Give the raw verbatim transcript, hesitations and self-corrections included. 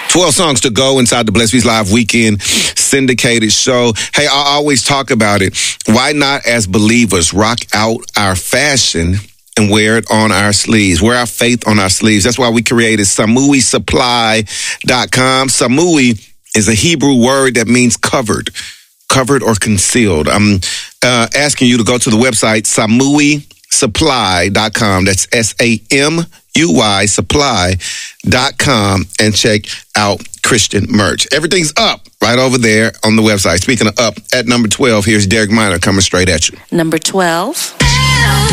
twelve songs to go inside the Blessed Beats Live Weekend syndicated show. Hey, I always talk about it. Why not, as believers, rock out our fashion and wear it on our sleeves? Wear our faith on our sleeves. That's why we created Samui Supply dot com. Samui is a Hebrew word that means covered, covered or concealed. I'm uh, asking you to go to the website Samui Supply dot com. That's S A M U Y Supply dot com and check out Christian merch. Everything's up right over there on the website. Speaking of up, at number twelve, here's Derek Minor coming straight at you. Number twelve.